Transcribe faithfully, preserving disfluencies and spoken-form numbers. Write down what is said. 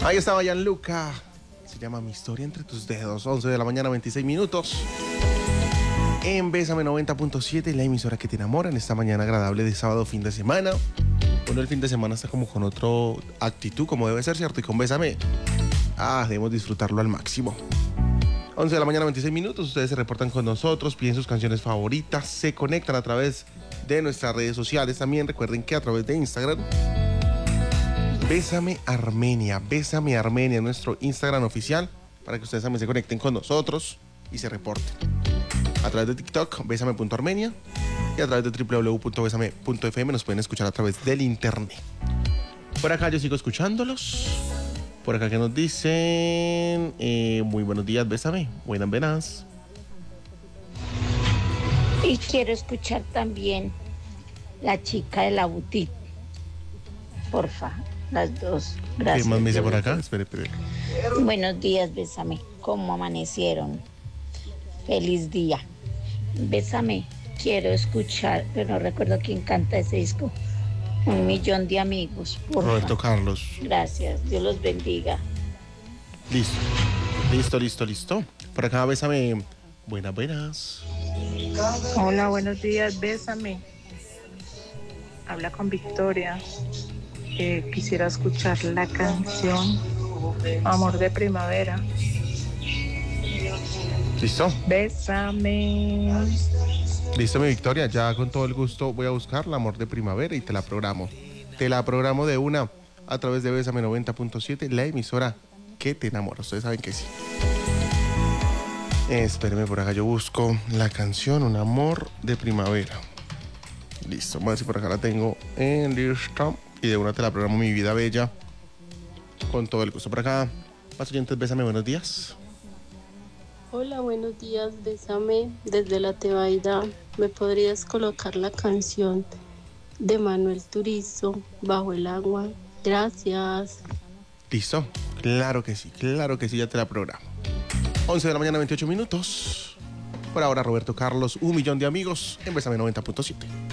Ahí estaba Gianluca. Se llama Mi historia entre tus dedos. once de la mañana, veintiséis minutos. En Bésame noventa punto siete, la emisora que te enamora en esta mañana agradable de sábado, fin de semana. Bueno, el fin de semana está como con otra actitud, como debe ser, ¿cierto? Y con Bésame, ah, debemos disfrutarlo al máximo. once de la mañana, veintiséis minutos. Ustedes se reportan con nosotros, piden sus canciones favoritas, se conectan a través de nuestras redes sociales. También recuerden que a través de Instagram, Bésame Armenia, Bésame Armenia, nuestro Instagram oficial, para que ustedes también se conecten con nosotros y se reporten. A través de TikTok, bésame punto armenia, y a través de doble u doble u doble u punto bésame punto efe eme nos pueden escuchar a través del internet. Por acá yo sigo escuchándolos. Por acá que nos dicen, eh, muy buenos días, Bésame, buenas venas. Y quiero escuchar también La chica de la boutique. Porfa, las dos. Gracias. ¿Qué más me dice por acá? Espere, espere. Buenos días, Bésame. ¿Cómo amanecieron? Feliz día. Bésame. Quiero escuchar, pero no recuerdo quién canta ese disco. Un millón de amigos. Porfa. Roberto Carlos. Gracias. Dios los bendiga. Listo. Listo, listo, listo. Por acá, Bésame. Buenas, buenas. Hola, buenos días, Bésame. Habla con Victoria. Eh, quisiera escuchar la canción Amor de Primavera. ¿Listo? Bésame. Listo, mi Victoria. Ya con todo el gusto voy a buscar la Amor de Primavera y te la programo. Te la programo de una a través de Bésame noventa punto siete, la emisora que te enamora. Ustedes saben que sí. Espérenme por acá, yo busco la canción Un Amor de Primavera. Listo, vamos a ver si por acá la tengo en lista. Y de una te la programo, mi vida bella, con todo el gusto. Por acá, más oyentes, Bésame, buenos días. Hola, buenos días, Bésame desde La Tebaida. ¿Me podrías colocar la canción de Manuel Turizo, Bajo el Agua? Gracias. ¿Listo? Claro que sí, claro que sí, ya te la programo. once de la mañana, veintiocho minutos. Por ahora, Roberto Carlos, Un millón de amigos en Bésame noventa punto siete.